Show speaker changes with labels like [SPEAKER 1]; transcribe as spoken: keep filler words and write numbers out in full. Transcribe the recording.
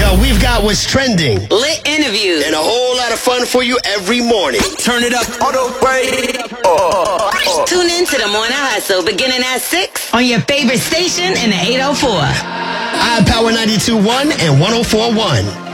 [SPEAKER 1] Yo, we've got what's trending,
[SPEAKER 2] lit interviews,
[SPEAKER 1] and a whole lot of fun for you every morning.
[SPEAKER 3] Turn it up all the way. Oh, oh.
[SPEAKER 2] Tune in to the Morning Hustle beginning at six on your favorite station in the eight oh four.
[SPEAKER 1] iPower ninety-two point one and one oh four point one.